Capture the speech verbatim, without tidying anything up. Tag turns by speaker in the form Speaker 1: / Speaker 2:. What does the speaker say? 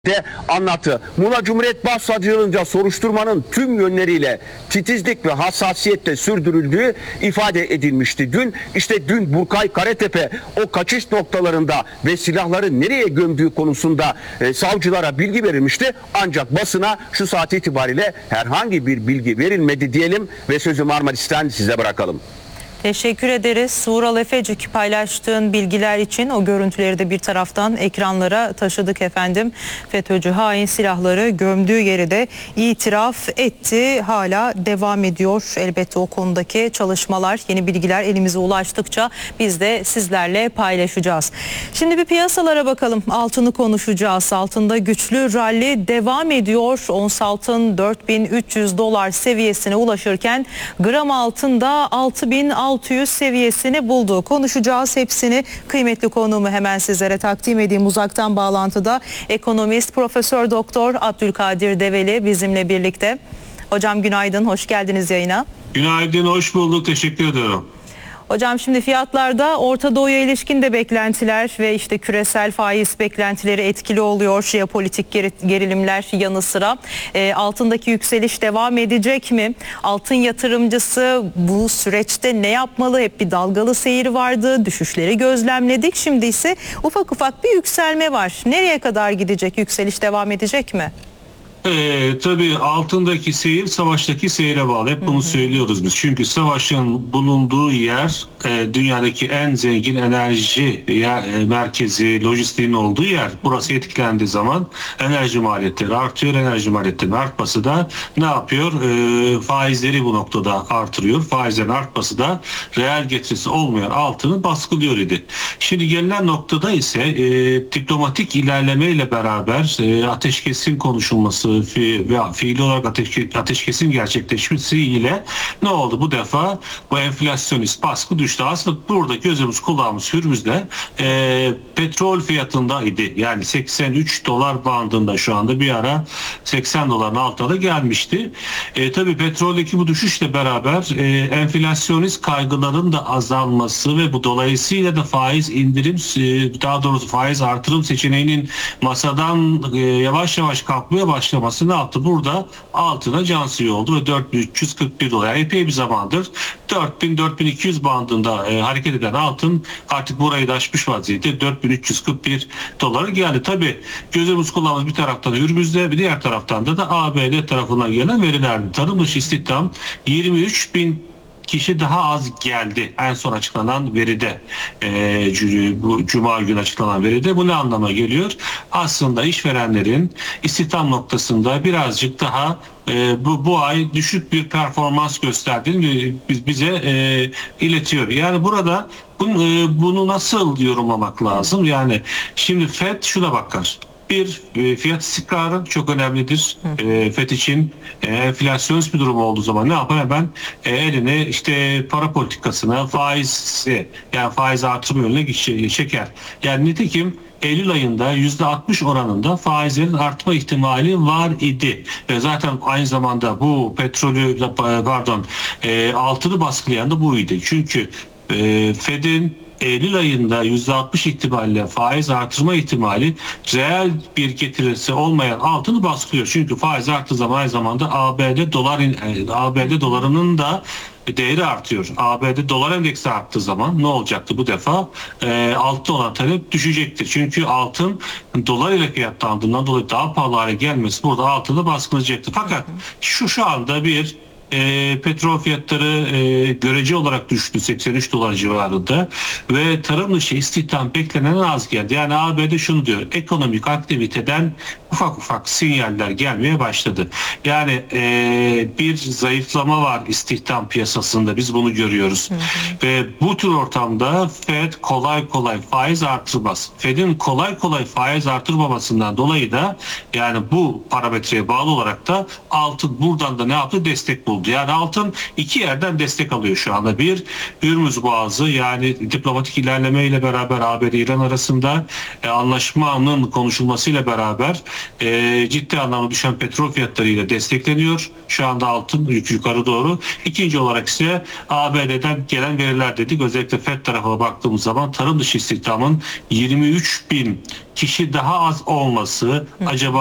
Speaker 1: de anlattı. Muğla Cumhuriyet Başsavcılığınca soruşturmanın tüm yönleriyle titizlik ve hassasiyetle sürdürüldüğü ifade edilmişti. Dün işte dün Burkay Karatepe o kaçış noktalarında ve silahları nereye gömdüğü konusunda e, savcılara bilgi verilmişti. Ancak basına şu saat itibariyle herhangi bir bilgi verilmedi diyelim ve sözü Marmaris'ten size bırakalım.
Speaker 2: Teşekkür ederiz. Uğral Efecik, paylaştığın bilgiler için o görüntüleri de bir taraftan ekranlara taşıdık efendim. FETÖ'cü hain silahları gömdüğü yeri de itiraf etti. Hala devam ediyor elbette o konudaki çalışmalar. Yeni bilgiler elimize ulaştıkça biz de sizlerle paylaşacağız. Şimdi bir piyasalara bakalım. Altını konuşacağız. Altında güçlü ralli devam ediyor. Ons altın dört bin üç yüz dolar seviyesine ulaşırken gram altın da altı bin altı yüz seviyesini buldu. Konuşacağız hepsini. Kıymetli konuğumu hemen sizlere takdim edeyim. Uzaktan bağlantıda ekonomist Profesör Doktor Abdülkadir Develi bizimle birlikte. Hocam günaydın, hoş geldiniz yayına.
Speaker 3: Günaydın, hoş bulduk. Teşekkür ederim.
Speaker 2: Hocam şimdi fiyatlarda Orta Doğu'ya ilişkin de beklentiler ve işte küresel faiz beklentileri etkili oluyor. Jeopolitik gerilimler yanı sıra e, altındaki yükseliş devam edecek mi? Altın yatırımcısı bu süreçte ne yapmalı? Hep bir dalgalı seyir vardı. Düşüşleri gözlemledik. Şimdi ise ufak ufak bir yükselme var. Nereye kadar gidecek? Yükseliş devam edecek mi?
Speaker 3: Ee, tabii altındaki seyir savaştaki seyre bağlı. Hep bunu söylüyoruz biz. Çünkü savaşın bulunduğu yer e, dünyadaki en zengin enerji yer, e, merkezi, lojistiğin olduğu yer. Burası etkilendiği zaman enerji maliyetleri artıyor. Enerji maliyetlerinin artması da ne yapıyor? E, faizleri bu noktada artırıyor. Faizlerin artması da reel getirisi olmayan altını baskılıyor idi. Şimdi gelinen noktada ise e, diplomatik ilerlemeyle beraber e, ateşkesin konuşulması Fi, veya fiili olarak ateşke, ateşkesin gerçekleşmesiyle ne oldu bu defa? Bu enflasyonist baskı düştü. Aslında burada gözümüz kulağımız hürmüzde e, petrol fiyatındaydı. Yani seksen üç dolar bandında şu anda, bir ara seksen doların altına da gelmişti. E, tabii petroldeki bu düşüşle beraber e, enflasyonist kaygıların da azalması ve bu dolayısıyla da faiz indirim, e, daha doğrusu faiz artırım seçeneğinin masadan e, yavaş yavaş kalkmaya başlaması ne yaptı? Burada altına can suyu oldu ve dört bin üç yüz kırk bir dolar. Epey bir zamandır dört bin dört bin iki yüz bandında e, hareket eden altın artık burayı da aşmış vaziyette dört bin üç yüz kırk bir dolara geldi. Tabii gözümüz kulağımız bir taraftan ürümüzde, bir diğer taraftan da, da A B D tarafından gelen verilerdi. Tarım dışı istihdam yirmi üç bin kişi daha az geldi en son açıklanan veride, e, bu Cuma günü açıklanan veride. Bu ne anlama geliyor? Aslında işverenlerin istihdam noktasında birazcık daha e, bu, bu ay düşük bir performans gösterdiğini bize e, iletiyor. Yani burada bunu, e, bunu nasıl yorumlamak lazım? Yani şimdi Fed şuna bakar. Bir, fiyat istikrarı çok önemlidir. E, FED için e, enflasyonist bir durum olduğu zaman ne yapar? Hemen e, eline işte para politikasına, faiz, yani faiz artırma yönüne çeker. Yani nitekim Eylül ayında yüzde altmış oranında faizlerin artma ihtimali var idi. Ve zaten aynı zamanda bu petrolü, pardon, e, altını baskılayan da buydu. Çünkü e, Fed'in Eylül ayında yüzde altmış ihtimalle faiz artırma ihtimali reel bir getirisi olmayan altını baskılıyor. Çünkü faiz arttığı zaman aynı zamanda A B D dolar A B D dolarının da değeri artıyor. A B D dolar endeksi arttığı zaman ne olacaktı bu defa? E, altın olan talep düşecektir. Çünkü altın dolar ile fiyatlandığından dolayı daha pahalı hale gelmesi burada altını baskılayacaktır. Fakat şu şu anda bir E, petrol fiyatları e, görece olarak düştü seksen üç dolar civarında ve tarım dışı istihdam beklenenden az geldi. Yani A B D şunu diyor: ekonomik aktiviteden ufak ufak sinyaller gelmeye başladı. Yani e, bir zayıflama var istihdam piyasasında, biz bunu görüyoruz. Hı hı. Ve bu tür ortamda Fed kolay kolay faiz artırmaz. Fed'in kolay kolay faiz artırmamasından dolayı da, yani bu parametreye bağlı olarak da altın buradan da ne yaptı? Destek buldu. Yani altın iki yerden destek alıyor şu anda. Bir, Hürmüz Boğazı, yani diplomatik ilerleme ile beraber A B D İran arasında e, anlaşmanın konuşulmasıyla beraber e, ciddi anlamda düşen petrol fiyatlarıyla destekleniyor. Şu anda altın yukarı doğru. İkinci olarak ise A B D'den gelen veriler dedik. Özellikle F E D tarafına baktığımız zaman tarım dışı istihdamın yirmi üç bin kişi daha az olması acaba